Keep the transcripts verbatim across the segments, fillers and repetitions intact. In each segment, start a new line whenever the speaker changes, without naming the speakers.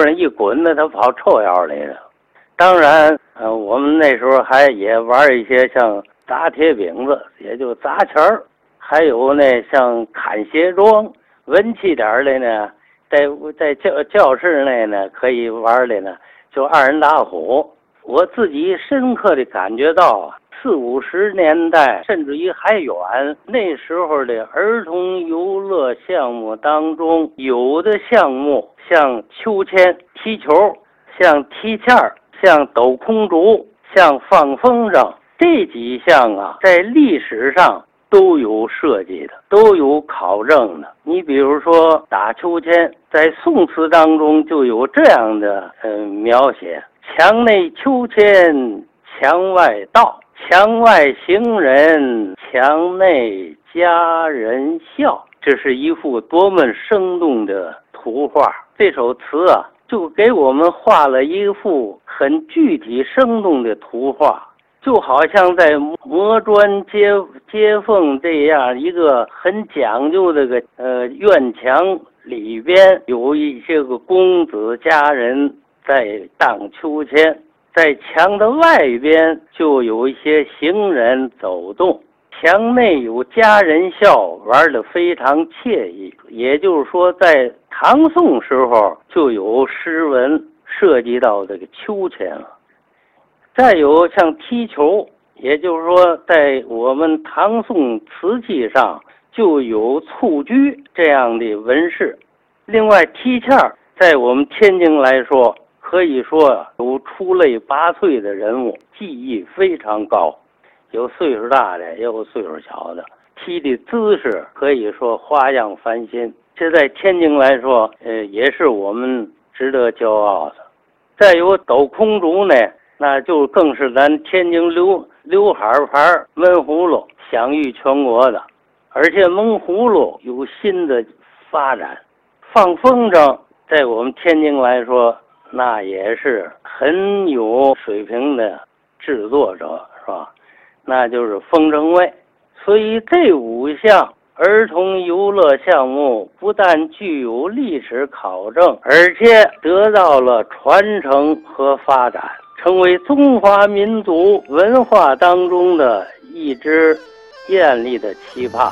上一滚呢，它跑臭窑里了。当然，呃，我们那时候还也玩一些像砸铁饼子，也就砸钱儿，还有呢像砍鞋桩，文气点的呢，在在教教室内呢可以玩的呢，就二人打虎。我自己深刻的感觉到啊，四五十年代甚至于还远，那时候的儿童游乐项目当中，有的项目像秋千、踢球，像踢毽儿，像抖空竹，像放风筝，这几项啊，在历史上都有设计的，都有考证的。你比如说打秋千，在宋词当中就有这样的呃描写：墙内秋千墙外道，墙外行人墙内佳人笑。这是一幅多么生动的图画。这首词啊，就给我们画了一幅很具体生动的图画，就好像在磨砖接接缝这样一个很讲究的个呃院墙里边，有一些个公子佳人在荡秋千，在墙的外边就有一些行人走动，墙内有佳人笑，玩得非常惬意。也就是说，在唐宋时候就有诗文涉及到这个秋千了。再有像踢球，也就是说在我们唐宋瓷器上就有蹴鞠这样的纹饰。另外踢毽儿在我们天津来说，可以说有出类拔萃的人物，技艺非常高，有岁数大的也有岁数小的，踢的姿势可以说花样翻新。这在天津来说呃，也是我们值得骄傲的。再有抖空竹呢，那就更是咱天津刘刘海牌闷葫芦享誉全国的，而且闷葫芦有新的发展。放风筝在我们天津来说，那也是很有水平的制作者，是吧？那就是风筝位。所以这五项儿童游乐项目不但具有历史考证，而且得到了传承和发展，成为中华民族文化当中的一支艳丽的奇葩。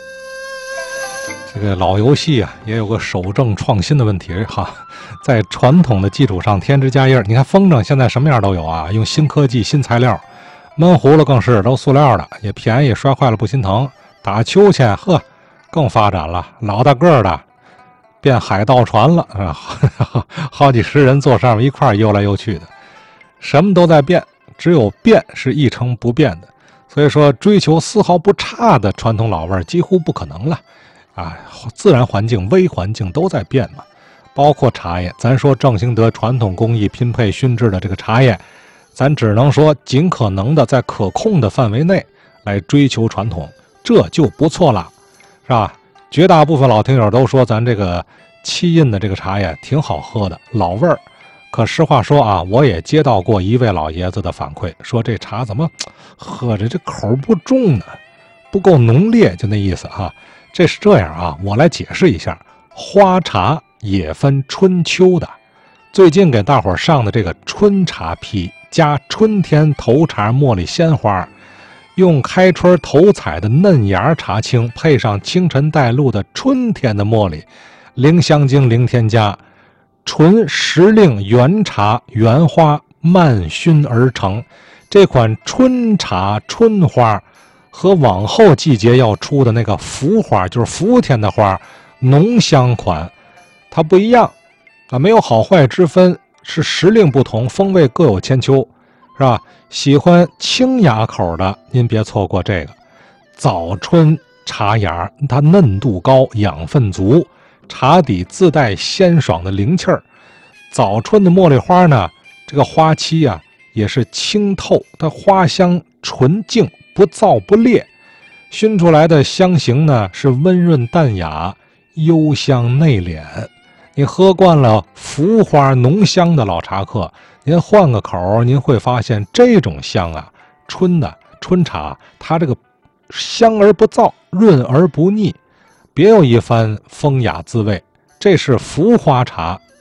这个老游戏啊，也有个守正创新的问题哈，在传统的基础上添枝加叶。你看风筝现在什么样都有啊，用新科技、新材料，闷葫芦更是都塑料的，也便宜，摔坏了不心疼。打秋千，呵，更发展了，老大个的变海盗船了啊，好几十人坐上面一块游来游去的，什么都在变，只有变是一成不变的。所以说，追求丝毫不差的传统老味几乎不可能了。啊，自然环境、微环境都在变嘛，包括茶叶。咱说正兴德传统工艺拼配熏制的这个茶叶，咱只能说尽可能的在可控的范围内来追求传统，这就不错了，是吧？绝大部分老听友都说咱这个七印的这个茶叶挺好喝的，老味儿。可实话说啊，我也接到过一位老爷子的反馈，说这茶怎么喝着这口不重呢，不够浓烈，就那意思哈。这是这样啊，我来解释一下，花茶也分春秋的。最近给大伙上的这个春茶批，加春天头茬茉莉鲜花，用开春头采的嫩芽茶青，配上清晨带露的春天的茉莉，零香精零添加，纯时令原茶原花慢熏而成。这款春茶春花和往后季节要出的那个浮花，就是伏天的花，浓香款，它不一样啊，没有好坏之分，是时令不同，风味各有千秋，是吧？喜欢清雅口的，您别错过这个早春茶芽，它嫩度高，养分足，茶底自带鲜爽的灵气儿。早春的茉莉花呢，这个花期啊也是清透，它花香纯净，不燥不烈，熏出来的香型呢是温润淡雅，幽香内敛。你喝惯了浮花浓香的老茶客，您换个口，您会发现这种香啊，春的春茶，它这个香而不燥，润而不腻，别有一番风雅滋味。这是浮花茶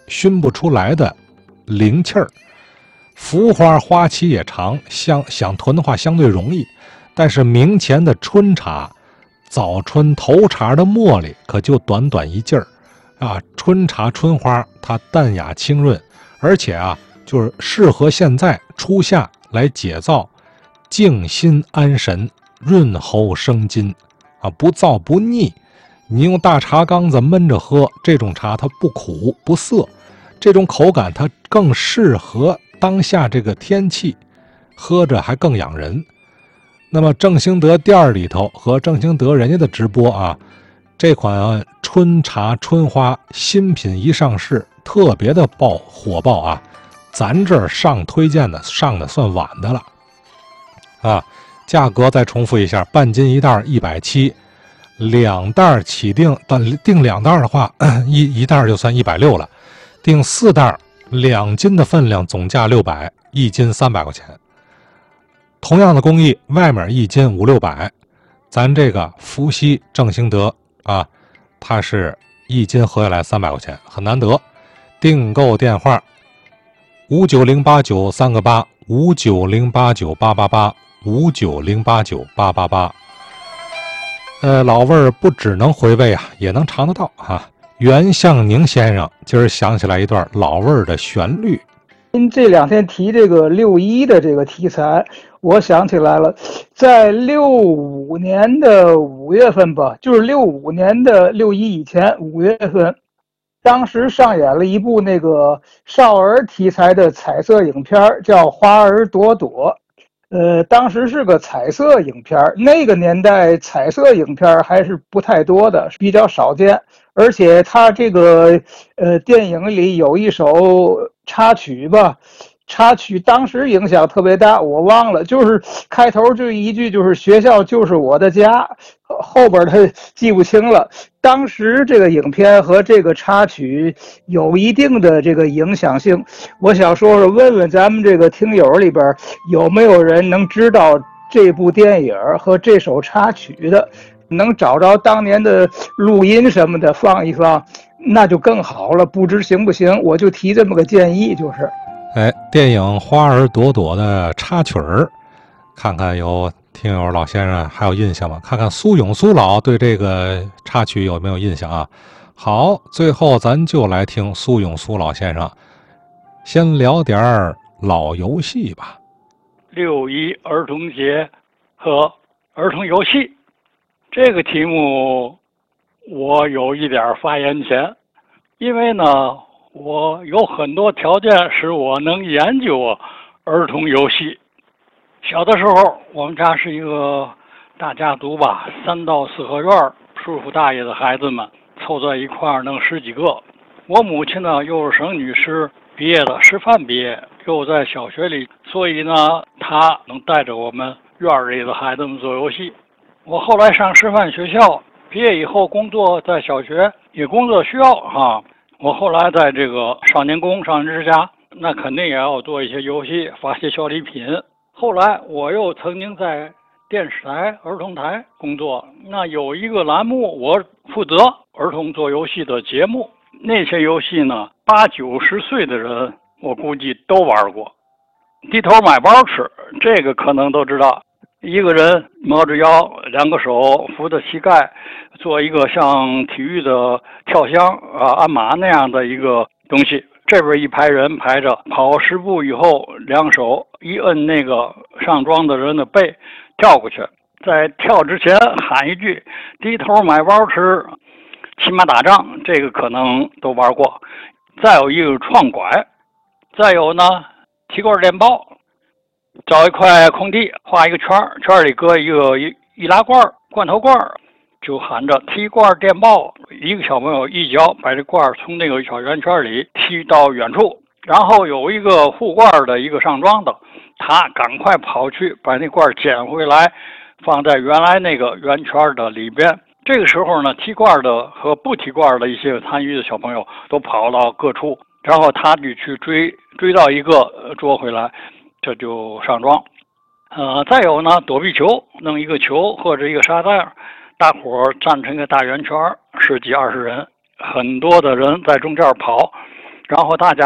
熏不出来的灵气儿。茯花花期也长，相想囤的话相对容易，但是明前的春茶，早春头茬的茉莉可就短短一劲儿啊。春茶春花它淡雅清润，而且啊就是适合现在初夏来解燥，静心安神，润喉生津啊，不燥不腻。你用大茶缸子焖着喝，这种茶它不苦不涩，这种口感它更适合当下这个天气，喝着还更养人。那么正兴德店里头和正兴德人家的直播啊，这款春茶春花新品一上市，特别的爆火爆啊，咱这儿上推荐的上的算晚的了啊。价格再重复一下，半斤一袋一百七，两袋起订，但订两袋的话，一一袋就算一百六了，订四袋两斤的分量总价六百，一斤三百块钱。同样的工艺，外面一斤五六百，咱这个伏羲正兴德啊，它是一斤合下来三百块钱，很难得。订购电话五九零八九三个八，五九零八九八八八，五九零八九八八八。呃，老味儿不只能回味啊，也能尝得到啊。袁向宁先生今儿想起来一段老味儿的旋律。
您这两天提这个六一的这个题材，我想起来了，在六五年的五月份吧，就是六五年的六一以前五月份，当时上演了一部那个少儿题材的彩色影片，叫《花儿朵朵》。呃，当时是个彩色影片，那个年代彩色影片还是不太多的，比较少见。而且它这个呃电影里有一首插曲吧，插曲当时影响特别大，我忘了，就是开头就一句，就是学校就是我的家，后边他记不清了。当时这个影片和这个插曲有一定的这个影响性，我想说说，问问咱们这个听友里边有没有人能知道这部电影和这首插曲的，能找着当年的录音什么的放一放，那就更好了。不知行不行，我就提这么个建议，就是。
哎，电影《花儿朵朵》的插曲儿，看看有听友老先生还有印象吗？看看苏勇苏老对这个插曲有没有印象啊？好，最后咱就来听苏勇苏老先生先聊点儿老游戏吧。
六一儿童节和儿童游戏这个题目，我有一点发言权，因为呢，我有很多条件使我能研究儿童游戏。小的时候，我们家是一个大家族吧，三到四合院，叔父大爷的孩子们凑在一块儿能十几个。我母亲呢，幼儿省女师毕业的，师范毕业，又在小学里，所以呢，她能带着我们院里的孩子们做游戏。我后来上师范学校，毕业以后工作在小学，也工作需要哈。我后来在这个少年宫、少年之家，那肯定也要做一些游戏，发些小礼品。后来我又曾经在电视台、儿童台工作，那有一个栏目我负责儿童做游戏的节目，那些游戏呢，八九十岁的人我估计都玩过。低头买包吃，这个可能都知道。一个人猫着腰，两个手扶着膝盖，做一个像体育的跳箱啊、鞍马那样的一个东西。这边一排人排着，跑十步以后，两手一摁那个上装的人的背，跳过去。在跳之前喊一句“低头买包吃”，骑马打仗，这个可能都玩过。再有一个撞拐，再有呢提棍电报。找一块空地，画一个圈，圈里搁一个易易拉罐、罐头罐，就喊着踢罐电报。一个小朋友一脚把这罐从那个小圆圈里踢到远处，然后有一个护罐的一个上装的，他赶快跑去把那罐捡回来，放在原来那个圆圈的里边。这个时候呢，踢罐的和不踢罐的一些参与的小朋友都跑到各处，然后他就去追，追到一个捉回来。这就上装，呃，再有呢，躲避球，弄一个球或者一个沙袋，大伙儿站成一个大圆圈，十几二十人，很多的人在中间跑， 然后大家